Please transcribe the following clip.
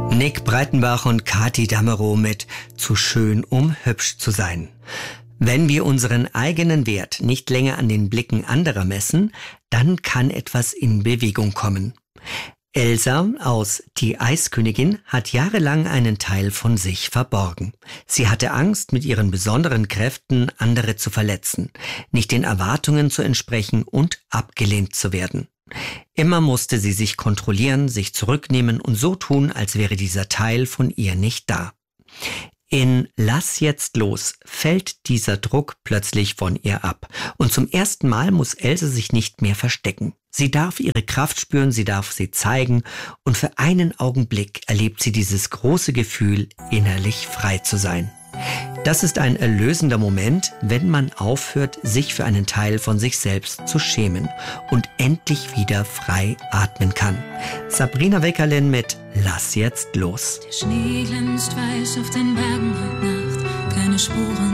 Nick Breitenbach und Kathi Damerow mit Zu schön, um hübsch zu sein. Wenn wir unseren eigenen Wert nicht länger an den Blicken anderer messen, dann kann etwas in Bewegung kommen. Elsa aus Die Eiskönigin hat jahrelang einen Teil von sich verborgen. Sie hatte Angst, mit ihren besonderen Kräften andere zu verletzen, nicht den Erwartungen zu entsprechen und abgelehnt zu werden. Immer musste sie sich kontrollieren, sich zurücknehmen und so tun, als wäre dieser Teil von ihr nicht da. In Lass jetzt los fällt dieser Druck plötzlich von ihr ab. Und zum ersten Mal muss Else sich nicht mehr verstecken. Sie darf ihre Kraft spüren, sie darf sie zeigen und für einen Augenblick erlebt sie dieses große Gefühl, innerlich frei zu sein. Das ist ein erlösender Moment, wenn man aufhört, sich für einen Teil von sich selbst zu schämen und endlich wieder frei atmen kann. Sabrina Weckerlin mit Lass jetzt los. Der Schnee glänzt weiß auf den Bergen heute Nacht, keine Spuren